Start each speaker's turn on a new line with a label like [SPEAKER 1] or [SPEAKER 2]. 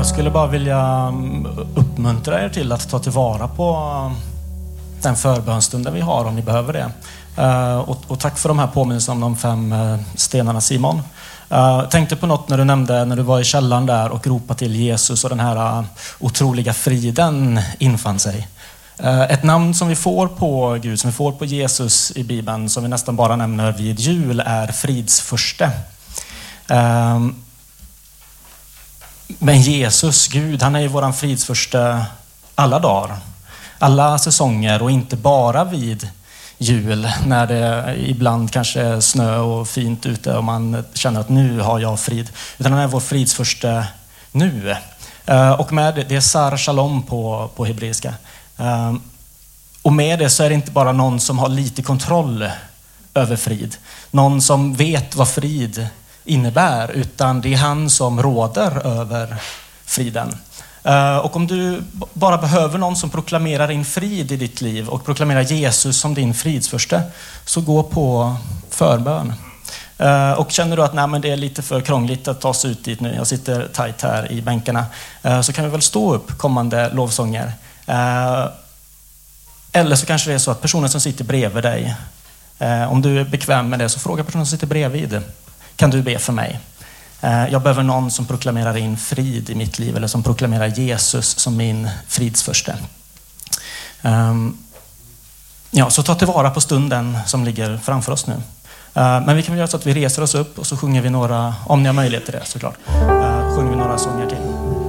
[SPEAKER 1] Jag skulle bara vilja uppmuntra er till att ta tillvara på den förbönstunden vi har om ni behöver det. Och tack för de här påminnelserna om de 5 stenarna, Simon. Tänkte på något när du nämnde när du var i källaren där och ropade till Jesus och den här otroliga friden infann sig. Ett namn som vi får på Gud, som vi får på Jesus i Bibeln, som vi nästan bara nämner vid jul, är fridsförste. Men Jesus, Gud, han är ju våran fridsförste alla dagar, alla säsonger, och inte bara vid jul när det ibland kanske är snö och fint ute och man känner att nu har jag frid, utan han är vår fridsförste nu. Och med det är Sar Shalom på hebreiska. Och med det så är det inte bara någon som har lite kontroll över frid, någon som vet vad frid innebär, utan det är han som råder över friden. Och om du bara behöver någon som proklamerar in frid i ditt liv och proklamerar Jesus som din fridsförste, så gå på förbön. Och känner du att nej, men det är lite för krångligt att ta sig ut dit nu, jag sitter tajt här i bänkarna, så kan vi väl stå upp kommande lovsånger. Eller så kanske det är så att personen som sitter bredvid dig, om du är bekväm med det, så fråga personen som sitter bredvid: kan du be för mig? Jag behöver någon som proklamerar in frid i mitt liv, eller som proklamerar Jesus som min fridsförste. Ja, så ta tillvara på stunden som ligger framför oss nu. Men vi kan väl göra så att vi reser oss upp och så sjunger vi några, om ni har möjlighet till det såklart, sjunger vi några sånger till.